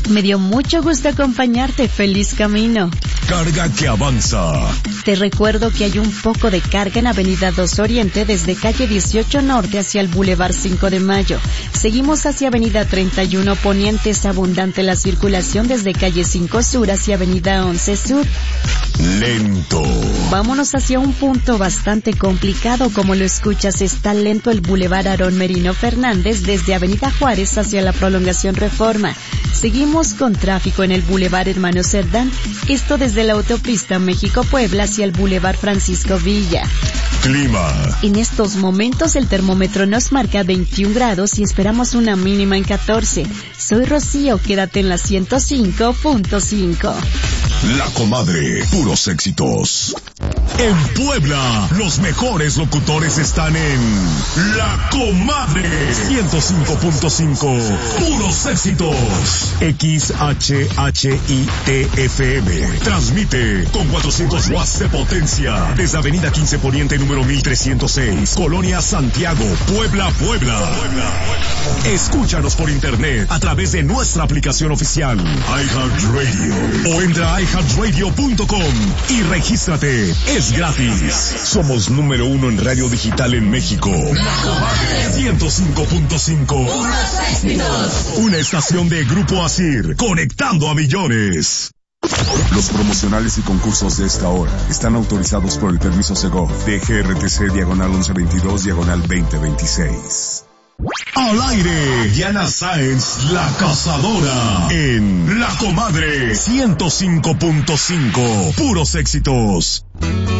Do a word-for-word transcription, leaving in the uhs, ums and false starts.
Me dio mucho gusto acompañarte. Feliz camino. Carga que avanza. Te recuerdo que hay un poco de carga en Avenida dos Oriente desde calle dieciocho Norte hacia el Boulevard cinco de Mayo. Seguimos hacia Avenida treinta y uno Poniente. Es abundante la circulación desde calle cinco Sur hacia Avenida once Sur. Lento. Vámonos hacia un punto bastante complicado. Como lo escuchas, está lento el Boulevard Aarón Merino Fernández desde Avenida Juárez hacia la prolongación Reforma. Seguimos con tráfico en el Boulevard Hermano Cerdán, esto desde la autopista México-Puebla hacia el Boulevard Francisco Villa. Clima. En estos momentos el termómetro nos marca veintiún grados y esperamos una mínima en catorce. Soy Rocío, quédate en la ciento cinco punto cinco. La Comadre, puros éxitos. En Puebla, los mejores locutores están en La Comadre ciento cinco punto cinco. Puros éxitos. X H H I T F M. Transmite con cuatrocientos watts de potencia desde Avenida quince Poniente número mil trescientos seis, Colonia Santiago, Puebla, Puebla. Escúchanos por internet a través de nuestra aplicación oficial iHeartRadio o entra a i heart radio punto com y regístrate. Es gratis. Somos número uno en radio digital en México. La Comadre ciento cinco punto cinco. Una estación de Grupo Asir, conectando a millones. Los promocionales y concursos de esta hora están autorizados por el permiso Segov de G R T C diagonal once veintidós diagonal veinte veintiséis. Al aire, Diana Sáenz, la cazadora, en La Comadre ciento cinco punto cinco. Puros éxitos.